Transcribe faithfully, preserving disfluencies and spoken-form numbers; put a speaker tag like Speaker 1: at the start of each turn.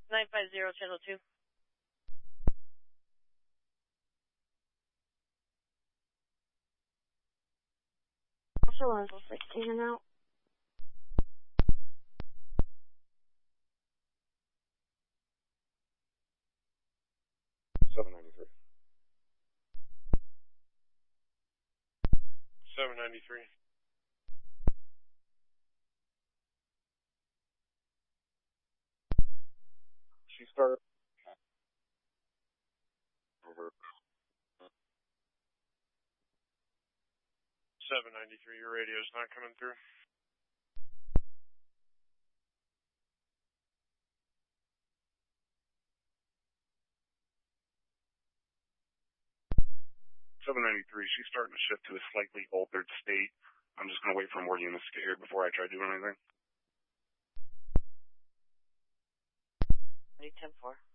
Speaker 1: nine five zero, channel two.
Speaker 2: Also, I was like in and out.
Speaker 3: seven ninety-three.
Speaker 4: seven ninety-three.
Speaker 3: She started. Over.
Speaker 4: seven ninety-three, your radio's not coming through.
Speaker 3: seven ninety-three, she's starting to shift to a slightly altered state. I'm just going to wait for more units to get here before I try doing anything.
Speaker 1: ten four.